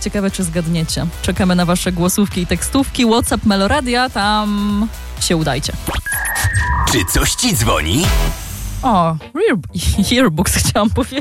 Ciekawe, czy zgadniecie. Czekamy na wasze głosówki i tekstówki. WhatsApp Meloradia, tam się udajcie. Czy coś ci dzwoni? O, Earbooks chciałam powiedzieć.